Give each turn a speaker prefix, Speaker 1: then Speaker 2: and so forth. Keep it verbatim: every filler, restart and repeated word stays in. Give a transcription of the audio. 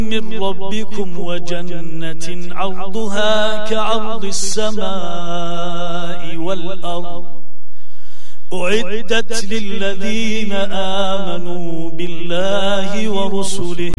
Speaker 1: من ربكم وجنة عرضها كعرض السماء والأرض أعدت للذين آمنوا بالله ورسله